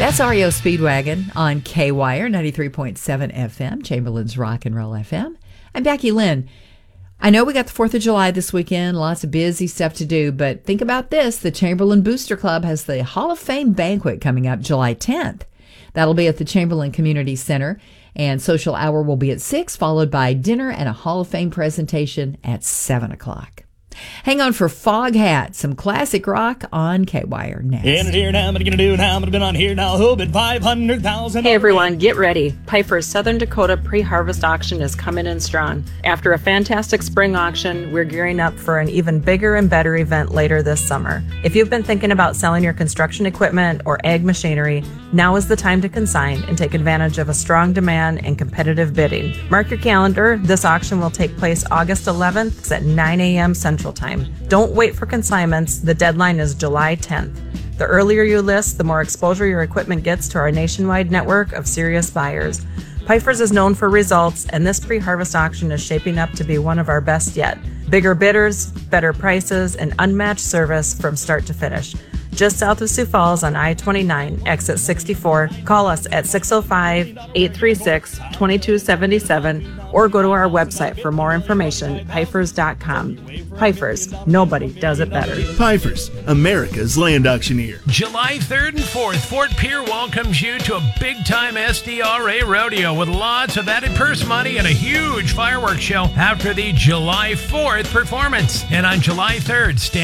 That's REO Speedwagon on K-Wire 93.7 FM, Chamberlain's Rock and Roll FM. I'm Becky Lynn. I know we got the 4th of July this weekend, lots of busy stuff to do, but think about this. The Chamberlain Booster Club has the Hall of Fame banquet coming up July 10th. That'll be at the Chamberlain Community Center, and social hour will be at 6, followed by dinner and a Hall of Fame presentation at 7 o'clock. Hang on for Fog Hat, some classic rock on K-Wire next. In it here now, what are you gonna do now? I've been on here now, who bid 500,000. Hey everyone, get ready. Piper's Southern Dakota pre-harvest auction is coming in strong. After a fantastic spring auction, we're gearing up for an even bigger and better event later this summer. If you've been thinking about selling your construction equipment or ag machinery, now is the time to consign and take advantage of a strong demand and competitive bidding. Mark your calendar. This auction will take place August 11th at 9 a.m. Central Time. Don't wait for consignments. The deadline is July 10th. The earlier you list, the more exposure your equipment gets to our nationwide network of serious buyers. Piper's is known for results, and this pre-harvest auction is shaping up to be one of our best yet. Bigger bidders, better prices, and unmatched service from start to finish. Just south of Sioux Falls on I-29, exit 64. Call us at 605-836-2277 or go to our website for more information at pifers.com. Pifers, nobody does it better. Pifers, America's land auctioneer. July 3rd and 4th, Fort Pierre welcomes you to a big-time SDRA rodeo with lots of added purse money and a huge fireworks show after the July 4th performance. And on July 3rd,